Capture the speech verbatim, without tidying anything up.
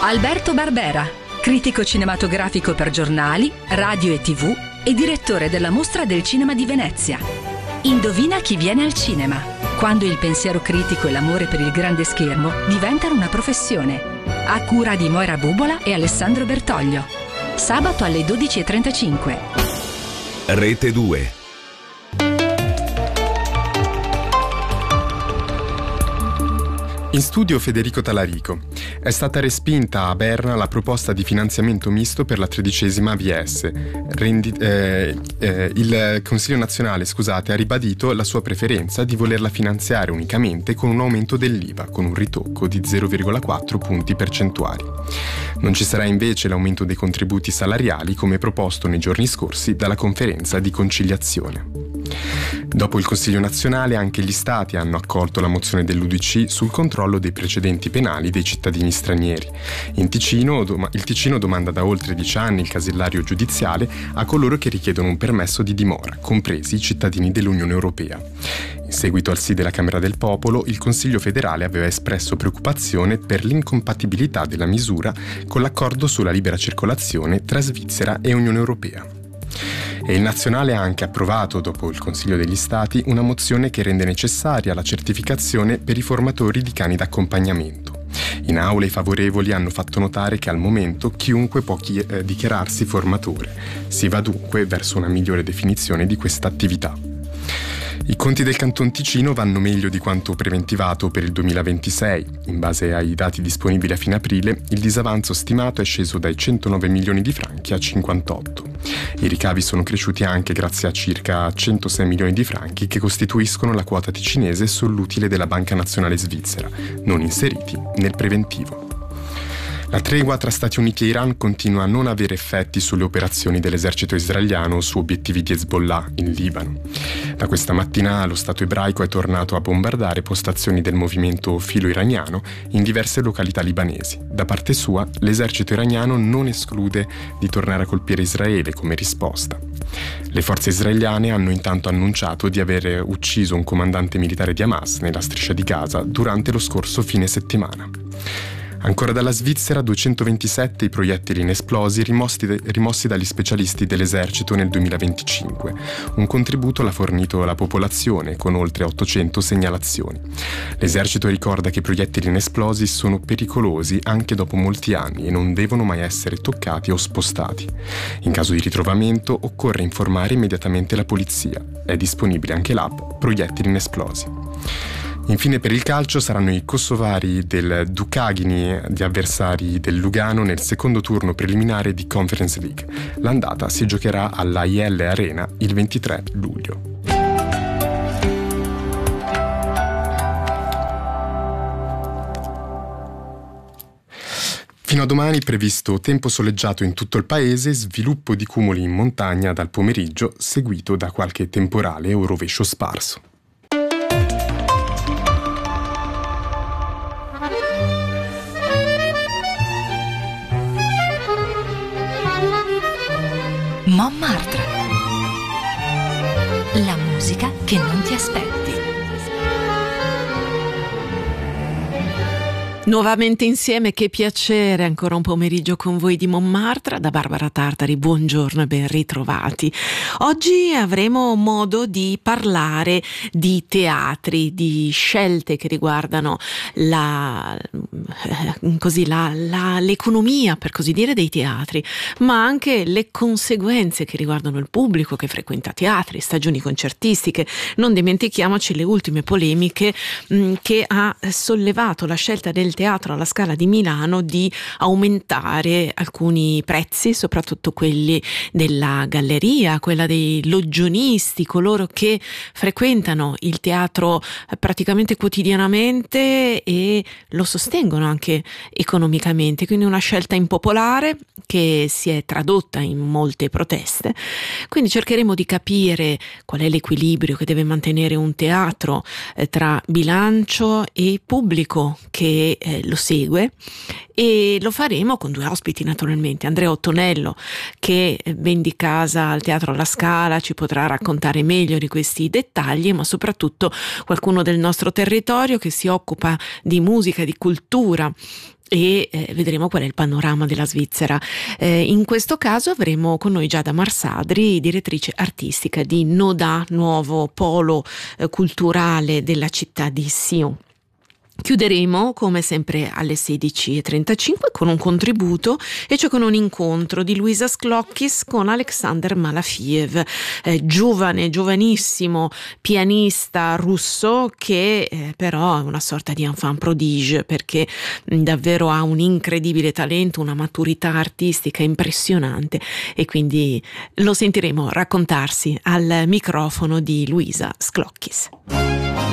Alberto Barbera, critico cinematografico per giornali, radio e tivù e direttore della Mostra del Cinema di Venezia. Indovina chi viene al cinema, quando il pensiero critico e l'amore per il grande schermo diventano una professione. A cura di Moira Bubola e Alessandro Bertoglio. Sabato alle dodici e trentacinque. Rete due. In studio Federico Talarico. È stata respinta a Berna la proposta di finanziamento misto per la tredicesima V S. Rendi, eh, eh, il Consiglio nazionale, scusate, ha ribadito la sua preferenza di volerla finanziare unicamente con un aumento dell'I V A, con un ritocco di zero virgola quattro punti percentuali. Non ci sarà invece l'aumento dei contributi salariali come proposto nei giorni scorsi dalla conferenza di conciliazione. Dopo il Consiglio nazionale anche gli Stati hanno accolto la mozione dell'U D C sul controllo dei precedenti penali dei cittadini stranieri. In Ticino, il Ticino domanda da oltre dieci anni il casellario giudiziale a coloro che richiedono un permesso di dimora, compresi i cittadini dell'Unione Europea. In seguito al sì della Camera del Popolo, il Consiglio federale aveva espresso preoccupazione per l'incompatibilità della misura con l'accordo sulla libera circolazione tra Svizzera e Unione Europea. E il Nazionale ha anche approvato, dopo il Consiglio degli Stati, una mozione che rende necessaria la certificazione per i formatori di cani d'accompagnamento. In aula i favorevoli hanno fatto notare che al momento chiunque può chi- eh, dichiararsi formatore. Si va dunque verso una migliore definizione di questa attività. I conti del Canton Ticino vanno meglio di quanto preventivato per il duemilaventisei. In base ai dati disponibili a fine aprile, il disavanzo stimato è sceso dai centonove milioni di franchi a cinquantotto. I ricavi sono cresciuti anche grazie a circa centosei milioni di franchi che costituiscono la quota ticinese sull'utile della Banca Nazionale Svizzera, non inseriti nel preventivo. La tregua tra Stati Uniti e Iran continua a non avere effetti sulle operazioni dell'esercito israeliano su obiettivi di Hezbollah in Libano. Da questa mattina lo Stato ebraico è tornato a bombardare postazioni del movimento filo-iraniano in diverse località libanesi. Da parte sua, l'esercito iraniano non esclude di tornare a colpire Israele come risposta. Le forze israeliane hanno intanto annunciato di aver ucciso un comandante militare di Hamas nella striscia di Gaza durante lo scorso fine settimana. Ancora dalla Svizzera, duecentoventisette i proiettili inesplosi rimossi, de, rimossi dagli specialisti dell'esercito nel duemilaventicinque. Un contributo l'ha fornito la popolazione, con oltre ottocento segnalazioni. L'esercito ricorda che i proiettili inesplosi sono pericolosi anche dopo molti anni e non devono mai essere toccati o spostati. In caso di ritrovamento occorre informare immediatamente la polizia. È disponibile anche l'app Proiettili Inesplosi. Infine per il calcio saranno i kosovari del Dukaghini gli avversari del Lugano nel secondo turno preliminare di Conference League. L'andata si giocherà alla I L Arena il ventitré luglio. Fino a domani previsto tempo soleggiato in tutto il paese, sviluppo di cumuli in montagna dal pomeriggio, seguito da qualche temporale o rovescio sparso. Montmartre. La musica che non ti aspetti. Nuovamente insieme, che piacere, ancora un pomeriggio con voi di Montmartre, da Barbara Tartari, buongiorno e ben ritrovati. Oggi avremo modo di parlare di teatri, di scelte che riguardano la, così, la, la, l'economia, per così dire, dei teatri, ma anche le conseguenze che riguardano il pubblico che frequenta teatri, stagioni concertistiche. Non dimentichiamoci le ultime polemiche mh, che ha sollevato la scelta del Teatro alla Scala di Milano di aumentare alcuni prezzi, soprattutto quelli della galleria, quella dei loggionisti, coloro che frequentano il teatro praticamente quotidianamente e lo sostengono anche economicamente, quindi una scelta impopolare che si è tradotta in molte proteste. Quindi cercheremo di capire qual è l'equilibrio che deve mantenere un teatro eh, tra bilancio e pubblico che eh, lo segue, e lo faremo con due ospiti naturalmente. Andrea Ottonello, che vendi casa al Teatro alla Scala, ci potrà raccontare meglio di questi dettagli, ma soprattutto qualcuno del nostro territorio che si occupa di musica, di cultura e eh, vedremo qual è il panorama della Svizzera. Eh, in questo caso avremo con noi Giada Marsadri, direttrice artistica di Noda, nuovo polo eh, culturale della città di Sion. Chiuderemo come sempre alle sedici e trentacinque con un contributo, e cioè con un incontro di Luisa Sklockis con Alexander Malafiev, eh, giovane, giovanissimo pianista russo che eh, però è una sorta di enfant prodige, perché mh, davvero ha un incredibile talento, una maturità artistica impressionante, e quindi lo sentiremo raccontarsi al microfono di Luisa Sklockis.